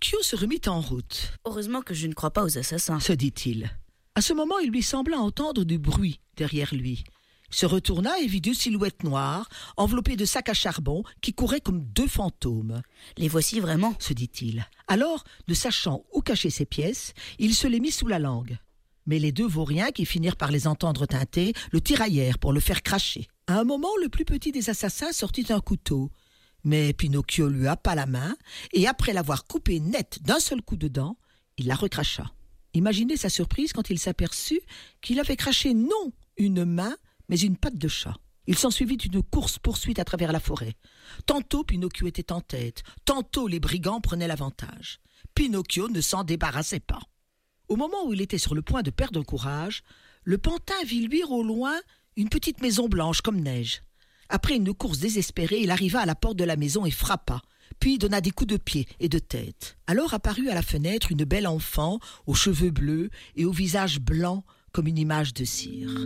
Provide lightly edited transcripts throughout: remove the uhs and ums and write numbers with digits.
Pinocchio se remit en route. Heureusement que je ne crois pas aux assassins, se dit-il. À ce moment, il lui sembla entendre du bruit derrière lui. Il se retourna et vit 2 silhouettes noires, enveloppées de sacs à charbon, qui couraient comme 2 fantômes. Les voici vraiment, se dit-il. Alors, ne sachant où cacher ses pièces, il se les mit sous la langue. Mais les 2 vauriens, qui finirent par les entendre tinter, le tiraillèrent pour le faire cracher. À un moment, le plus petit des assassins sortit un couteau. Mais Pinocchio lui happa la main, et après l'avoir coupée net d'un seul coup de dent, il la recracha. Imaginez sa surprise quand il s'aperçut qu'il avait craché non une main, mais une patte de chat. Il s'ensuivit une course-poursuite à travers la forêt. Tantôt Pinocchio était en tête, tantôt les brigands prenaient l'avantage. Pinocchio ne s'en débarrassait pas. Au moment où il était sur le point de perdre courage, le pantin vit luire au loin une petite maison blanche comme neige. Après une course désespérée, il arriva à la porte de la maison et frappa, puis donna des coups de pied et de tête. Alors apparut à la fenêtre une belle enfant, aux cheveux bleus et au visage blanc comme une image de cire.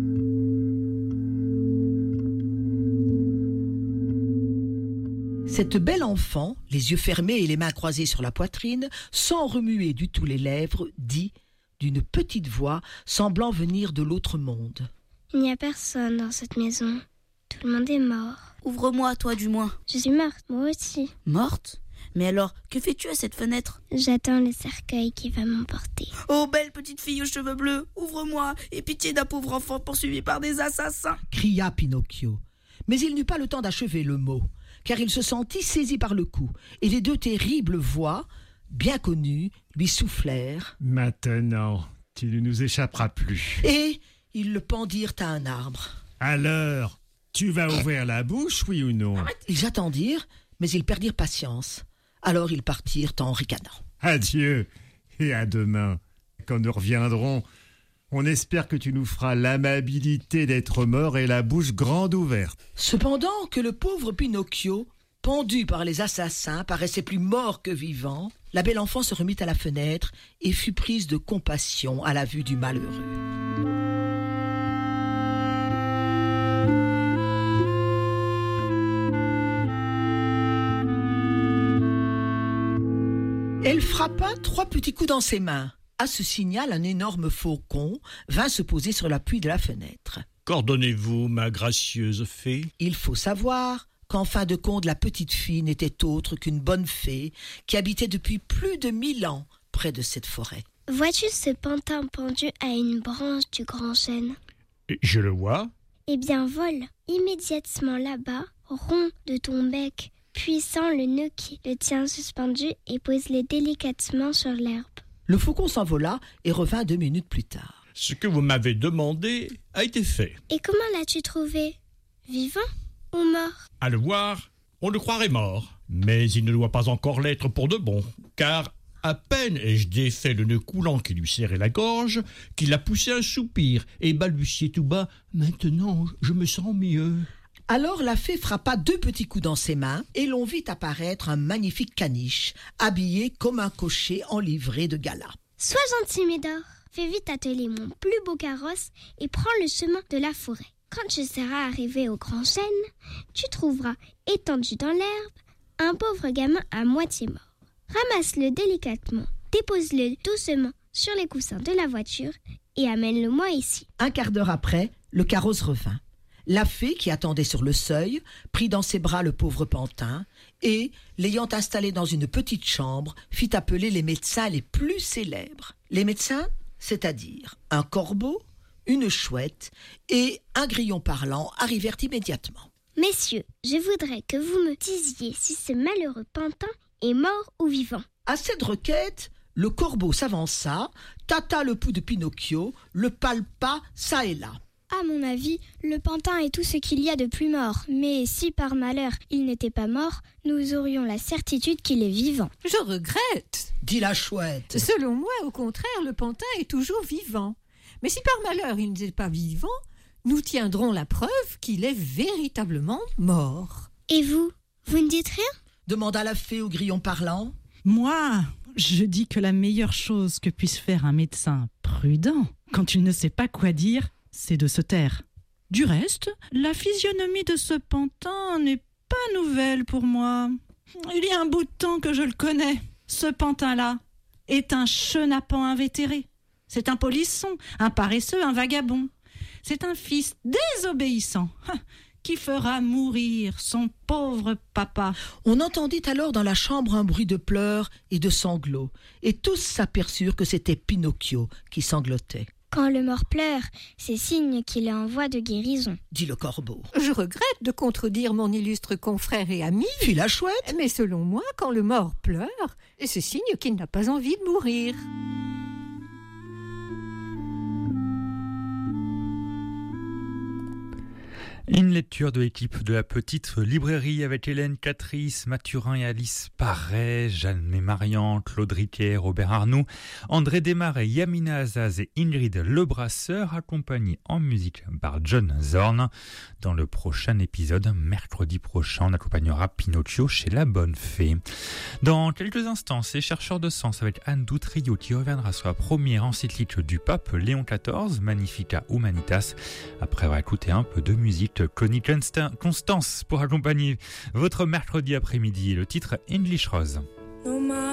Cette belle enfant, les yeux fermés et les mains croisées sur la poitrine, sans remuer du tout les lèvres, dit d'une petite voix semblant venir de l'autre monde. Il n'y a personne dans cette maison. Tout le monde est mort. Ouvre-moi, toi du moins. Je suis morte, moi aussi. Morte ? Mais alors, que fais-tu à cette fenêtre ? J'attends le cercueil qui va m'emporter. Oh, belle petite fille aux cheveux bleus, ouvre-moi, et pitié d'un pauvre enfant poursuivi par des assassins, cria Pinocchio. Mais il n'eut pas le temps d'achever le mot, car il se sentit saisi par le cou, et les 2 terribles voix, bien connues, lui soufflèrent. Maintenant, tu ne nous échapperas plus. Et ils le pendirent à un arbre. Alors, tu vas ouvrir la bouche, oui ou non ? Ils attendirent, mais ils perdirent patience. Alors ils partirent en ricanant. Adieu, et à demain. Quand nous reviendrons, on espère que tu nous feras l'amabilité d'être mort et la bouche grande ouverte. Cependant que le pauvre Pinocchio, pendu par les assassins, paraissait plus mort que vivant, la belle enfant se remit à la fenêtre et fut prise de compassion à la vue du malheureux. Elle frappa 3 petits coups dans ses mains. À ce signal, un énorme faucon vint se poser sur l'appui de la fenêtre. « Qu'ordonnez-vous, ma gracieuse fée ?» Il faut savoir qu'en fin de compte, la petite fille n'était autre qu'une bonne fée qui habitait depuis plus de 1000 ans près de cette forêt. Vois-tu ce pantin pendu à une branche du grand chêne ? Je le vois. Eh bien, vole immédiatement là-bas, rond de ton bec, puis sens le nœud qui le tient suspendu et pose-le délicatement sur l'herbe. Le faucon s'envola et revint 2 minutes plus tard. « Ce que vous m'avez demandé a été fait. » Et comment l'as-tu trouvé ? Vivant ou mort ? À le voir, on le croirait mort. Mais il ne doit pas encore l'être pour de bon, car à peine ai-je défait le nœud coulant qui lui serrait la gorge, qu'il a poussé un soupir et balbutié tout bas « Maintenant, je me sens mieux. » Alors la fée frappa 2 petits coups dans ses mains et l'on vit apparaître un magnifique caniche, habillé comme un cocher en livrée de gala. Sois gentil, Médor. Fais vite atteler mon plus beau carrosse et prends le chemin de la forêt. Quand tu seras arrivé au grand chêne, tu trouveras étendu dans l'herbe un pauvre gamin à moitié mort. Ramasse-le délicatement, dépose-le doucement sur les coussins de la voiture et amène-le-moi ici. Un quart d'heure après, le carrosse revint. La fée, qui attendait sur le seuil, prit dans ses bras le pauvre pantin et, l'ayant installé dans une petite chambre, fit appeler les médecins les plus célèbres. Les médecins, c'est-à-dire un corbeau, une chouette et un grillon parlant, arrivèrent immédiatement. Messieurs, je voudrais que vous me disiez si ce malheureux pantin est mort ou vivant. À cette requête, le corbeau s'avança, tâta le pouls de Pinocchio, le palpa çà et là. À mon avis, le pantin est tout ce qu'il y a de plus mort. Mais si par malheur il n'était pas mort, nous aurions la certitude qu'il est vivant. Je regrette, dit la chouette. Selon moi, au contraire, le pantin est toujours vivant. Mais si par malheur il n'était pas vivant, nous tiendrons la preuve qu'il est véritablement mort. Et vous ne dites rien ? Demanda la fée au grillon parlant. Moi, je dis que la meilleure chose que puisse faire un médecin prudent, quand il ne sait pas quoi dire, c'est de se taire. Du reste, la physionomie de ce pantin n'est pas nouvelle pour moi. Il y a un bout de temps que je le connais. Ce pantin-là est un chenapan invétéré. C'est un polisson, un paresseux, un vagabond. C'est un fils désobéissant qui fera mourir son pauvre papa. On entendit alors dans la chambre un bruit de pleurs et de sanglots, et tous s'aperçurent que c'était Pinocchio qui sanglotait. Quand le mort pleure, c'est signe qu'il est en voie de guérison, dit le corbeau. Je regrette de contredire mon illustre confrère et ami, Fit la chouette. mais selon moi, quand le mort pleure, c'est signe qu'il n'a pas envie de mourir. Une lecture de l'équipe de la petite librairie avec Hélène Catrice, Mathurin et Alice Parret, Jeanne et Marian, Claude Riquet, Robert Arnoux, André Desmarais, Yamina Azaz et Ingrid Lebrasseur, accompagnés en musique par John Zorn. Dans le prochain épisode, mercredi prochain, on accompagnera Pinocchio chez la Bonne Fée. Dans quelques instants, c'est Chercheurs de sens avec Anne Doutrio qui reviendra sur la première encyclique du pape Léon XIV, Magnificat Humanitas, après avoir écouté un peu de musique. Connie Constance pour accompagner votre mercredi après-midi. Le titre English Rose.